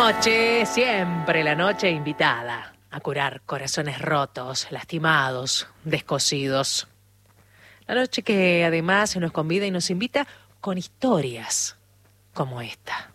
noche, siempre la noche invitada a curar corazones rotos, lastimados, descosidos. La noche que además nos convida y nos invita con historias como esta.